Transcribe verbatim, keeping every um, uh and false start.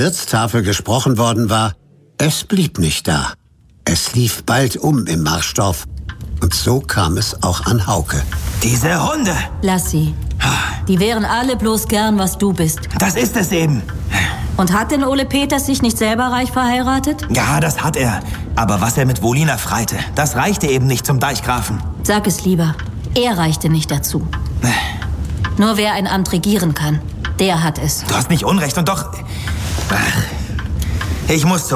Wirtstafel gesprochen worden war, es blieb nicht da. Es lief bald um im Marschdorf. Und so kam es auch an Hauke. Diese Hunde! Lass sie. Die wären alle bloß gern, was du bist. Das ist es eben. Und hat denn Ole Peters sich nicht selber reich verheiratet? Ja, das hat er. Aber was er mit Wolina freite, das reichte eben nicht zum Deichgrafen. Sag es lieber. Er reichte nicht dazu. Nur wer ein Amt regieren kann, der hat es. Du hast nicht Unrecht und doch... Ach, ich muss zu